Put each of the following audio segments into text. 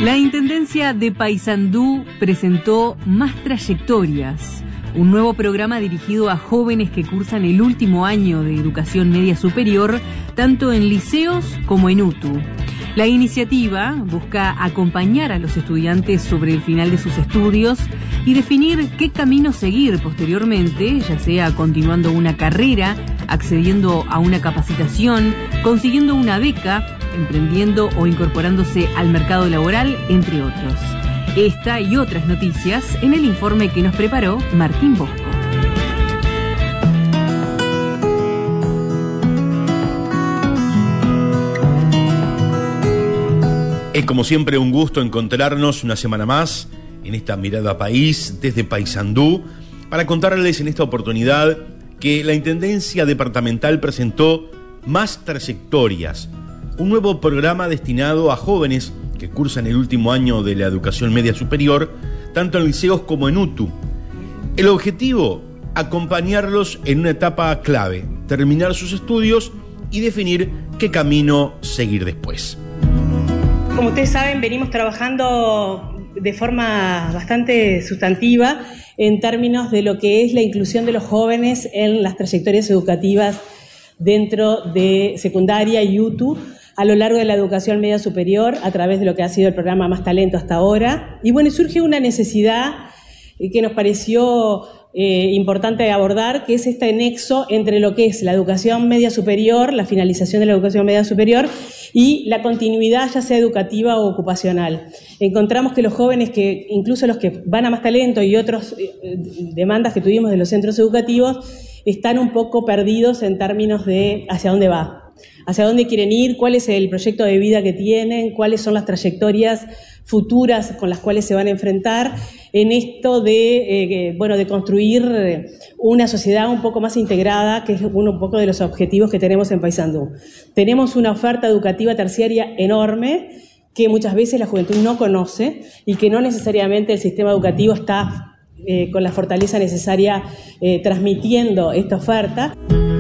La Intendencia de Paysandú presentó Más Trayectorias, un nuevo programa dirigido a jóvenes que cursan el último año de educación media superior, tanto en liceos como en UTU. La iniciativa busca acompañar a los estudiantes sobre el final de sus estudios y definir qué camino seguir posteriormente, ya sea continuando una carrera, accediendo a una capacitación, consiguiendo una beca, emprendiendo o incorporándose al mercado laboral, entre otros. Esta y otras noticias en el informe que nos preparó Martín Bosco. Es como siempre un gusto encontrarnos una semana más en esta Mirada País desde Paysandú para contarles en esta oportunidad que la Intendencia Departamental presentó Más Trayectorias, un nuevo programa destinado a jóvenes que cursan el último año de la educación media superior, tanto en liceos como en UTU. El objetivo, acompañarlos en una etapa clave, terminar sus estudios y definir qué camino seguir después. Como ustedes saben, venimos trabajando de forma bastante sustantiva en términos de lo que es la inclusión de los jóvenes en las trayectorias educativas dentro de secundaria y UTU a lo largo de la educación media superior a través de lo que ha sido el programa Más Talento hasta ahora. Y bueno, surge una necesidad que nos pareció importante abordar, que es este nexo entre lo que es la educación media superior, la finalización de la educación media superior y la continuidad ya sea educativa o ocupacional. Encontramos que los jóvenes, que incluso los que van a Más Talento y otras demandas que tuvimos de los centros educativos, están un poco perdidos en términos de hacia dónde va, hacia dónde quieren ir, cuál es el proyecto de vida que tienen, cuáles son las trayectorias futuras con las cuales se van a enfrentar en esto de construir una sociedad un poco más integrada, que es un poco de los objetivos que tenemos en Paysandú. Tenemos una oferta educativa terciaria enorme que muchas veces la juventud no conoce y que no necesariamente el sistema educativo está con la fortaleza necesaria transmitiendo esta oferta.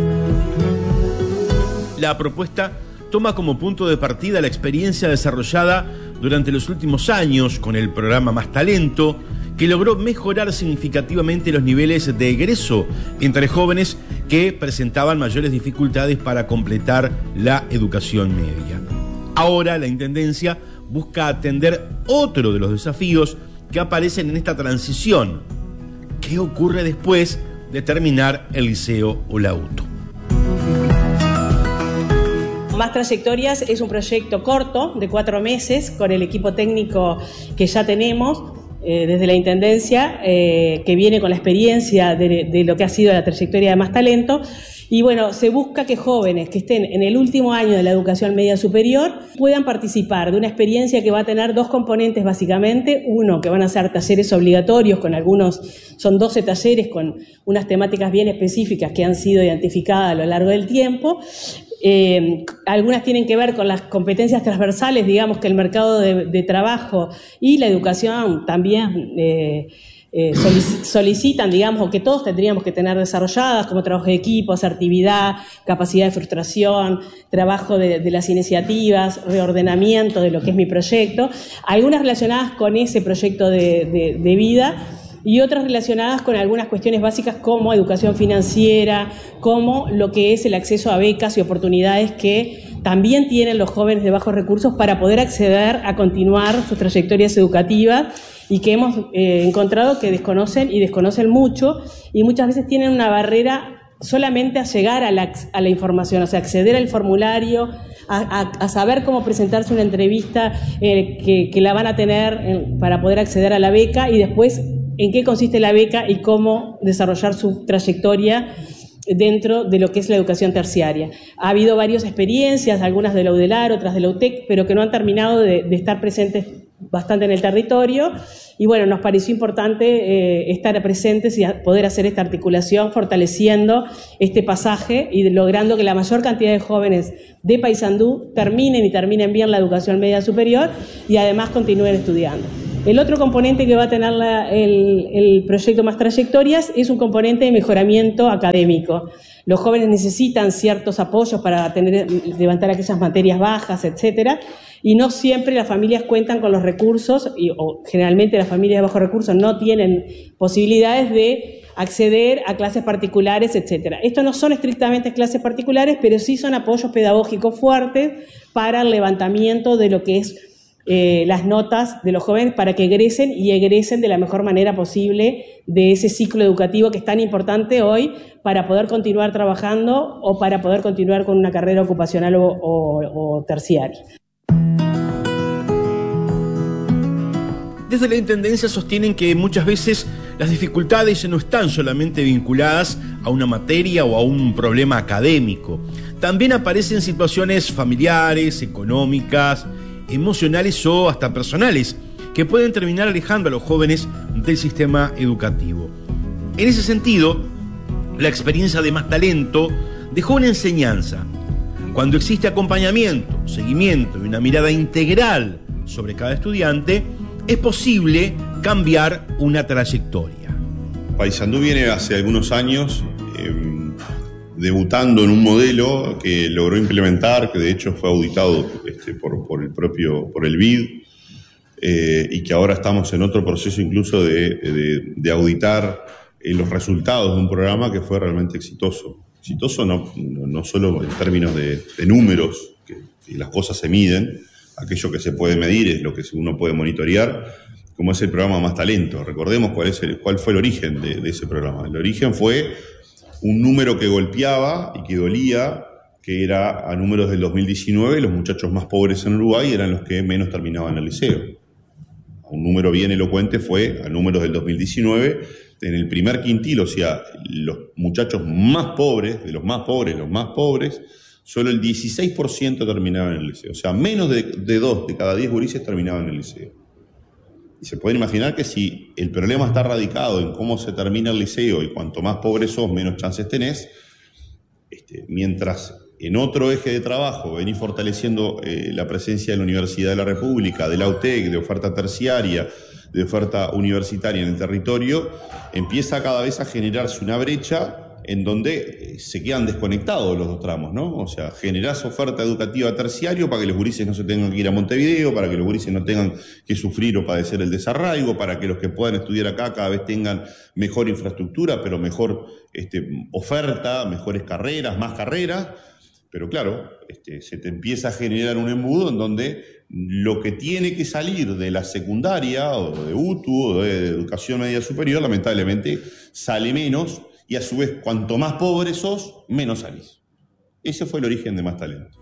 La propuesta toma como punto de partida la experiencia desarrollada durante los últimos años con el programa Más Talento, que logró mejorar significativamente los niveles de egreso entre jóvenes que presentaban mayores dificultades para completar la educación media. Ahora la Intendencia busca atender otro de los desafíos que aparecen en esta transición. ¿Qué ocurre después de terminar el liceo o la UTU? Más Trayectorias es un proyecto corto de 4 meses con el equipo técnico que ya tenemos desde la Intendencia, que viene con la experiencia de lo que ha sido la trayectoria de Más Talento. Y bueno, se busca que jóvenes que estén en el último año de la educación media superior puedan participar de una experiencia que va a tener 2 componentes básicamente. Uno, que van a ser talleres obligatorios con son 12 talleres con unas temáticas bien específicas que han sido identificadas a lo largo del tiempo. Algunas tienen que ver con las competencias transversales, digamos, que el mercado de trabajo y la educación también solicitan, digamos, o que todos tendríamos que tener desarrolladas, como trabajo de equipo, asertividad, capacidad de frustración, trabajo de las iniciativas, reordenamiento de lo que es mi proyecto, algunas relacionadas con ese proyecto de vida y otras relacionadas con algunas cuestiones básicas como educación financiera, como lo que es el acceso a becas y oportunidades que también tienen los jóvenes de bajos recursos para poder acceder a continuar sus trayectorias educativas y que hemos encontrado que desconocen mucho y muchas veces tienen una barrera solamente a llegar a la información, o sea, acceder al formulario, a saber cómo presentarse una entrevista que la van a tener para poder acceder a la beca y después en qué consiste la beca y cómo desarrollar su trayectoria dentro de lo que es la educación terciaria. Ha habido varias experiencias, algunas de la UDELAR, otras de la UTEC, pero que no han terminado de estar presentes bastante en el territorio y bueno, nos pareció importante estar presentes y poder hacer esta articulación fortaleciendo este pasaje y logrando que la mayor cantidad de jóvenes de Paysandú terminen bien la educación media superior y además continúen estudiando. El otro componente que va a tener el proyecto Más Trayectorias es un componente de mejoramiento académico. Los jóvenes necesitan ciertos apoyos para levantar aquellas materias bajas, etcétera, y no siempre las familias cuentan con los recursos, o generalmente las familias de bajos recursos no tienen posibilidades de acceder a clases particulares, etcétera. Esto no son estrictamente clases particulares, pero sí son apoyos pedagógicos fuertes para el levantamiento de lo que es las notas de los jóvenes para que egresen de la mejor manera posible de ese ciclo educativo que es tan importante hoy para poder continuar trabajando o para poder continuar con una carrera ocupacional o terciaria. Desde la Intendencia sostienen que muchas veces las dificultades no están solamente vinculadas a una materia o a un problema académico. También aparecen situaciones familiares, económicas, emocionales o hasta personales que pueden terminar alejando a los jóvenes del sistema educativo. En ese sentido, la experiencia de Más Talento dejó una enseñanza. Cuando existe acompañamiento, seguimiento y una mirada integral sobre cada estudiante, es posible cambiar una trayectoria. Paysandú viene hace algunos años debutando en un modelo que logró implementar, que de hecho fue auditado por el BID, y que ahora estamos en otro proceso incluso de auditar los resultados de un programa que fue realmente exitoso. Exitoso no solo en términos de números, que las cosas se miden, aquello que se puede medir es lo que uno puede monitorear, como es el programa Más Talento. Recordemos cuál fue el origen de ese programa. El origen fue un número que golpeaba y que dolía, que era a números del 2019, los muchachos más pobres en Uruguay eran los que menos terminaban el liceo. Un número bien elocuente fue a números del 2019, en el primer quintil, o sea, los muchachos más pobres, de los más pobres, solo el 16% terminaban en el liceo. O sea, menos de 2 de cada 10 gurises terminaban en el liceo. Y se pueden imaginar que si el problema está radicado en cómo se termina el liceo y cuanto más pobre sos, menos chances tenés, mientras en otro eje de trabajo venís fortaleciendo la presencia de la Universidad de la República, de la UTEC, de oferta terciaria, de oferta universitaria en el territorio, empieza cada vez a generarse una brecha en donde se quedan desconectados los dos tramos, ¿no? O sea, generás oferta educativa terciario para que los gurises no se tengan que ir a Montevideo, para que los gurises no tengan que sufrir o padecer el desarraigo, para que los que puedan estudiar acá cada vez tengan mejor infraestructura, pero mejor oferta, mejores carreras, más carreras. Pero claro, se te empieza a generar un embudo en donde lo que tiene que salir de la secundaria o de UTU o de educación media superior, lamentablemente, sale menos. Y a su vez, cuanto más pobre sos, menos salís. Ese fue el origen de Más Talento.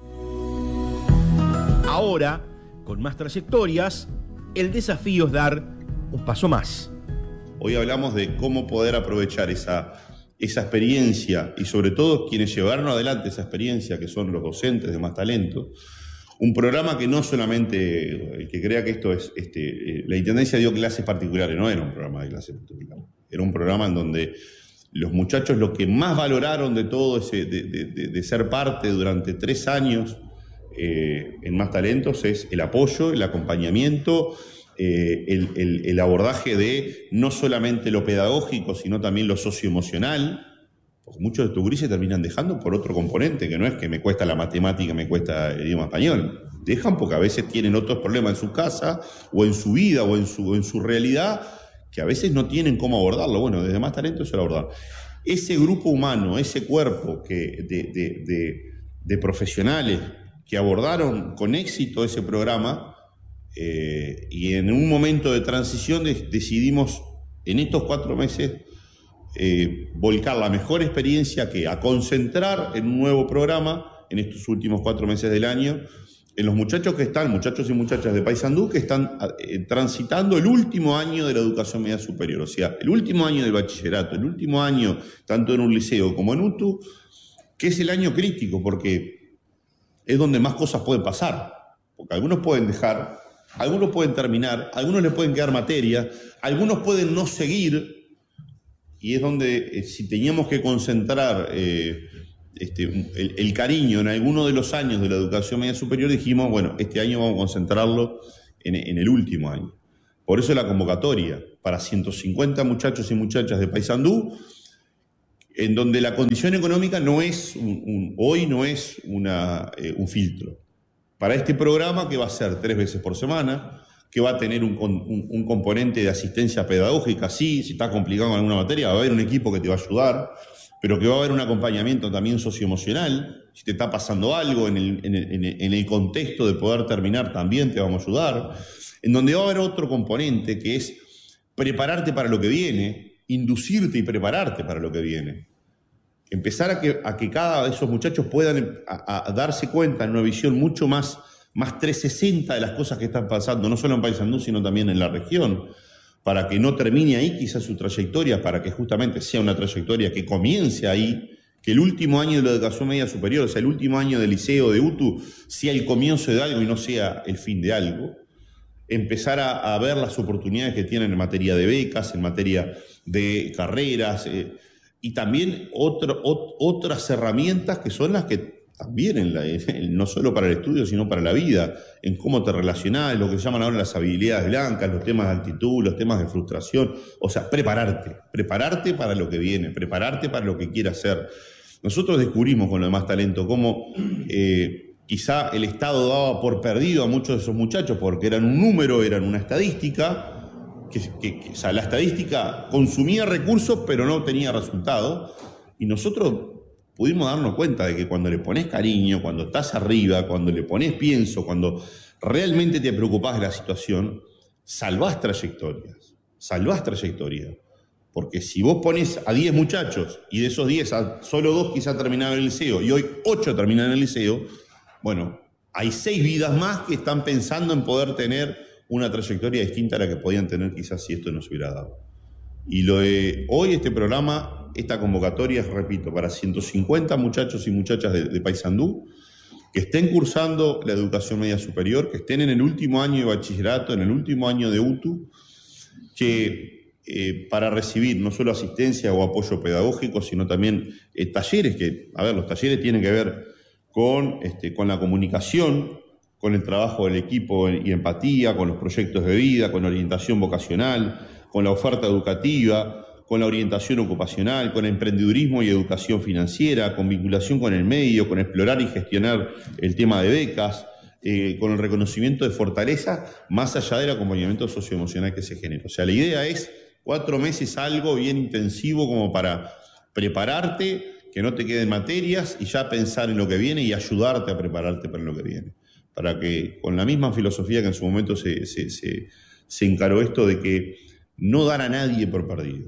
Ahora, con Más Trayectorias, el desafío es dar un paso más. Hoy hablamos de cómo poder aprovechar esa experiencia y sobre todo quienes llevaron adelante esa experiencia, que son los docentes de Más Talento. Un programa que no solamente, el que crea que esto es, la Intendencia dio clases particulares, no era un programa de clases particulares, era un programa en donde los muchachos lo que más valoraron de todo de ser parte durante 3 años en Más Talentos es el apoyo, el acompañamiento, el abordaje de no solamente lo pedagógico, sino también lo socioemocional, porque muchos de estos gurises terminan dejando por otro componente, que no es que me cuesta la matemática, me cuesta el idioma español. Dejan porque a veces tienen otros problemas en su casa, o en su vida, o en su realidad, que a veces no tienen cómo abordarlo. Bueno, desde Más Talento se lo abordan. Ese grupo humano, ese cuerpo de profesionales que abordaron con éxito ese programa, y en un momento de transición decidimos en estos 4 meses volcar la mejor experiencia a concentrar en un nuevo programa en estos últimos 4 meses del año, en los muchachos y muchachas de Paysandú que están transitando el último año de la educación media superior, o sea, el último año del bachillerato, el último año tanto en un liceo como en UTU, que es el año crítico, porque es donde más cosas pueden pasar, porque algunos pueden dejar, algunos pueden terminar, algunos les pueden quedar materia, algunos pueden no seguir, y es donde si teníamos que concentrar el cariño en alguno de los años de la educación media superior, dijimos, bueno, este año vamos a concentrarlo en el último año. Por eso la convocatoria para 150 muchachos y muchachas de Paysandú, en donde la condición económica no es hoy no es un filtro. Para este programa, que va a ser 3 veces por semana, que va a tener un componente de asistencia pedagógica, sí, si está complicado en alguna materia, va a haber un equipo que te va a ayudar, pero que va a haber un acompañamiento también socioemocional. Si te está pasando algo en el contexto de poder terminar, también te vamos a ayudar. En donde va a haber otro componente que es prepararte para lo que viene, inducirte y prepararte para lo que viene. Empezar a que cada de esos muchachos puedan a darse cuenta en una visión mucho más 360 de las cosas que están pasando, no solo en Paysandú, sino también en la región, para que no termine ahí quizás su trayectoria, para que justamente sea una trayectoria que comience ahí, que el último año de la educación media superior, o sea, el último año del liceo de UTU, sea el comienzo de algo y no sea el fin de algo. Empezar a ver las oportunidades que tienen en materia de becas, en materia de carreras, y también otras herramientas que son las que también, no solo para el estudio, sino para la vida, en cómo te relacionás, lo que llaman ahora las habilidades blancas, los temas de actitud, los temas de frustración. O sea, prepararte para lo que viene, prepararte para lo que quieras hacer. Nosotros descubrimos con lo de Más Talento cómo quizá el Estado daba por perdido a muchos de esos muchachos porque eran un número, eran una estadística, o sea, la estadística consumía recursos pero no tenía resultado, y nosotros pudimos darnos cuenta de que cuando le pones cariño, cuando estás arriba, cuando le pones pienso, cuando realmente te preocupás de la situación, salvás trayectorias. Porque si vos pones a 10 muchachos y de esos 10 solo 2 quizá terminaron el liceo y hoy 8 terminan el liceo, bueno, hay 6 vidas más que están pensando en poder tener una trayectoria distinta a la que podían tener quizás si esto no se hubiera dado. Y lo de hoy, este programa, esta convocatoria es, repito, para 150 muchachos y muchachas de Paysandú que estén cursando la educación media superior, que estén en el último año de bachillerato, en el último año de UTU, que para recibir no solo asistencia o apoyo pedagógico, sino también talleres, que, a ver, los talleres tienen que ver con la comunicación, con el trabajo del equipo y empatía, con los proyectos de vida, con la orientación vocacional, con la oferta educativa, con la orientación ocupacional, con emprendedurismo y educación financiera, con vinculación con el medio, con explorar y gestionar el tema de becas, con el reconocimiento de fortaleza, más allá del acompañamiento socioemocional que se genera. O sea, la idea es 4 meses, algo bien intensivo como para prepararte, que no te queden materias y ya pensar en lo que viene y ayudarte a prepararte para lo que viene. Para que, con la misma filosofía que en su momento se encaró esto de que no dar a nadie por perdido.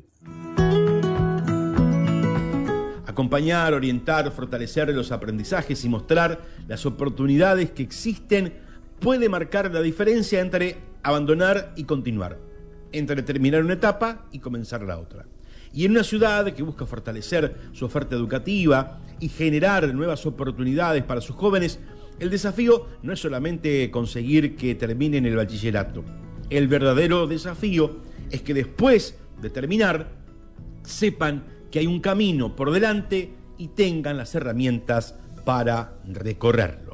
Acompañar, orientar, fortalecer los aprendizajes y mostrar las oportunidades que existen puede marcar la diferencia entre abandonar y continuar, entre terminar una etapa y comenzar la otra. Y en una ciudad que busca fortalecer su oferta educativa y generar nuevas oportunidades para sus jóvenes, el desafío no es solamente conseguir que terminen el bachillerato. El verdadero desafío es que después de terminar sepan que hay un camino por delante y tengan las herramientas para recorrerlo.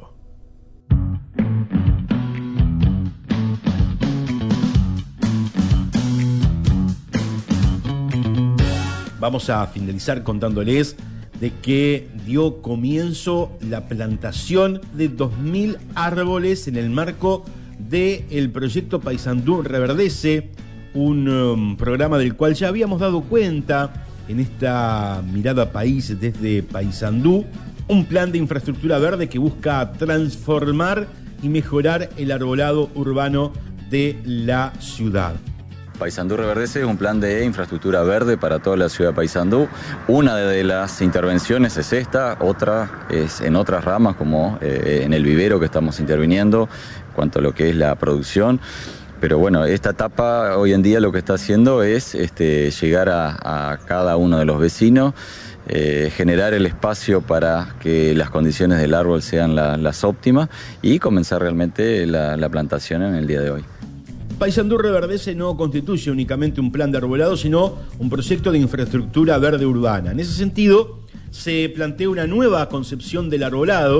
Vamos a finalizar contándoles de que dio comienzo la plantación de 2.000 árboles en el marco del proyecto Paysandú Reverdece, un programa del cual ya habíamos dado cuenta en esta mirada país desde Paysandú, un plan de infraestructura verde que busca transformar y mejorar el arbolado urbano de la ciudad. Paysandú Reverdece es un plan de infraestructura verde para toda la ciudad de Paysandú. Una de las intervenciones es esta, otra es en otras ramas como en el vivero que estamos interviniendo en cuanto a lo que es la producción. Pero bueno, esta etapa hoy en día lo que está haciendo es llegar a cada uno de los vecinos, generar el espacio para que las condiciones del árbol sean las óptimas y comenzar realmente la plantación en el día de hoy. Paysandú Reverdece no constituye únicamente un plan de arbolado, sino un proyecto de infraestructura verde urbana. En ese sentido, se plantea una nueva concepción del arbolado,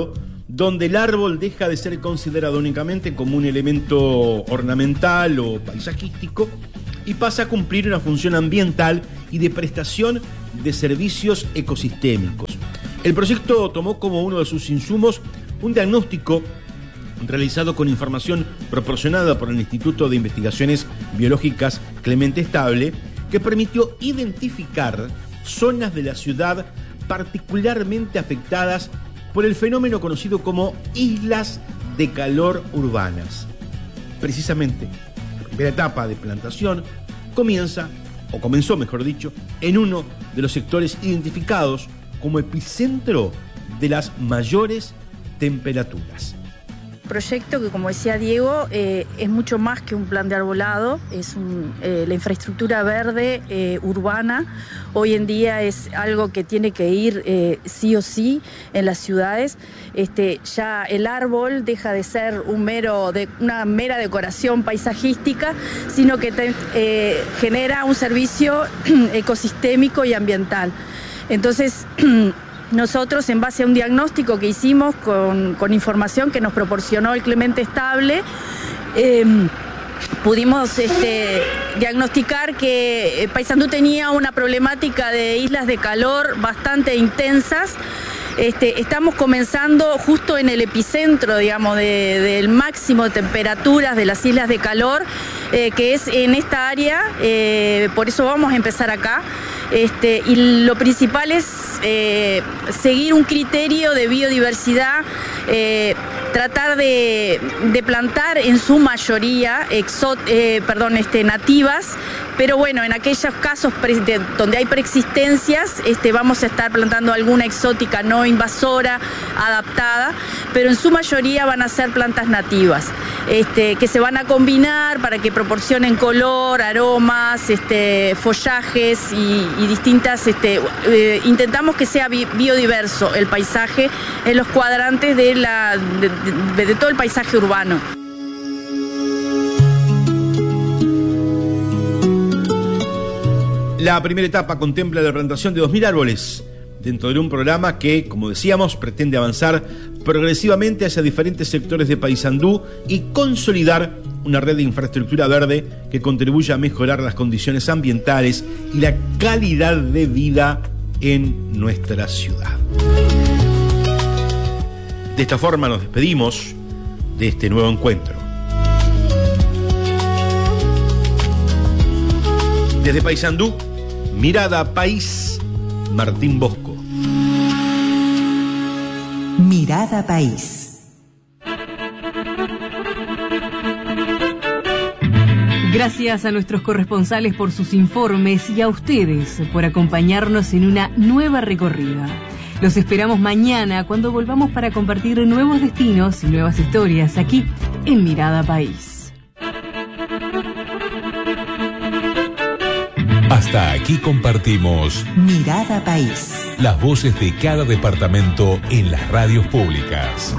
donde el árbol deja de ser considerado únicamente como un elemento ornamental o paisajístico y pasa a cumplir una función ambiental y de prestación de servicios ecosistémicos. El proyecto tomó como uno de sus insumos un diagnóstico realizado con información proporcionada por el Instituto de Investigaciones Biológicas Clemente Estable, que permitió identificar zonas de la ciudad particularmente afectadas por el fenómeno conocido como islas de calor urbanas. Precisamente, la primera etapa de plantación comenzó, mejor dicho, en uno de los sectores identificados como epicentro de las mayores temperaturas. Proyecto que, como decía Diego, es mucho más que un plan de arbolado, es la infraestructura verde urbana. Hoy en día es algo que tiene que ir sí o sí en las ciudades. Ya el árbol deja de ser una mera decoración paisajística, sino que genera un servicio ecosistémico y ambiental. Entonces, nosotros, en base a un diagnóstico que hicimos con información que nos proporcionó el Clemente Estable, pudimos diagnosticar que Paysandú tenía una problemática de islas de calor bastante intensas. Estamos comenzando justo en el epicentro, digamos, del máximo de temperaturas de las islas de calor, que es en esta área, por eso vamos a empezar acá. Y lo principal es seguir un criterio de biodiversidad, tratar de plantar en su mayoría nativas, pero bueno, en aquellos casos donde hay preexistencias, vamos a estar plantando alguna exótica no invasora, adaptada, pero en su mayoría van a ser plantas nativas, que se van a combinar para que proporcionen color, aromas, follajes y distintas, intentamos que sea biodiverso el paisaje en los cuadrantes de todo el paisaje urbano. La primera etapa contempla la plantación de 2.000 árboles dentro de un programa que, como decíamos, pretende avanzar progresivamente hacia diferentes sectores de Paysandú y consolidar una red de infraestructura verde que contribuya a mejorar las condiciones ambientales y la calidad de vida en nuestra ciudad. De esta forma nos despedimos de este nuevo encuentro. Desde Paysandú, Mirada País, Martín Bosco. Mirada País. Gracias a nuestros corresponsales por sus informes y a ustedes por acompañarnos en una nueva recorrida. Los esperamos mañana cuando volvamos para compartir nuevos destinos y nuevas historias aquí en Mirada País. Hasta aquí compartimos Mirada País. Las voces de cada departamento en las radios públicas.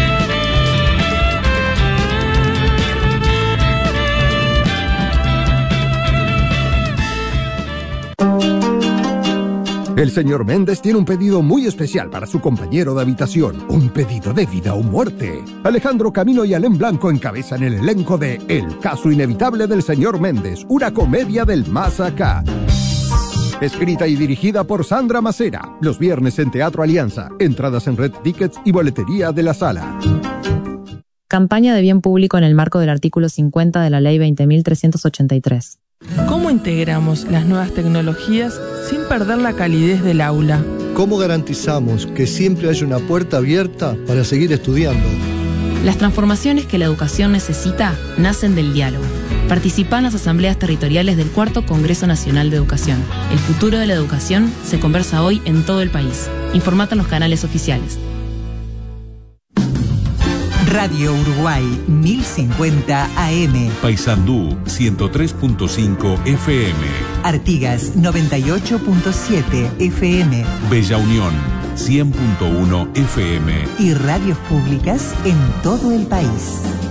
El señor Méndez tiene un pedido muy especial para su compañero de habitación. Un pedido de vida o muerte. Alejandro Camino y Alén Blanco encabezan el elenco de El caso inevitable del señor Méndez, una comedia del más acá. Escrita y dirigida por Sandra Macera. Los viernes en Teatro Alianza. Entradas en Red Tickets y boletería de la sala. Campaña de bien público en el marco del artículo 50 de la Ley 20.383. ¿Cómo integramos las nuevas tecnologías sin perder la calidez del aula? ¿Cómo garantizamos que siempre haya una puerta abierta para seguir estudiando? Las transformaciones que la educación necesita nacen del diálogo. Participa en las asambleas territoriales del 4º Congreso Nacional de Educación. El futuro de la educación se conversa hoy en todo el país. Informate en los canales oficiales. Radio Uruguay 1050 AM. Paysandú 103.5 FM. Artigas 98.7 FM. Bella Unión 100.1 FM. Y radios públicas en todo el país.